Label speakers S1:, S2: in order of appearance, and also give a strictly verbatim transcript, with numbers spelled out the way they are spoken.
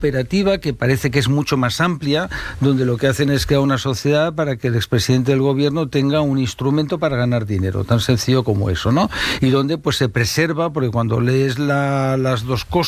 S1: operativa que parece que es mucho más amplia, donde lo que hacen es crear una sociedad para que el expresidente del gobierno tenga un instrumento para ganar dinero, tan sencillo como eso, ¿no? Y donde pues se preserva, porque cuando lees la, las dos cosas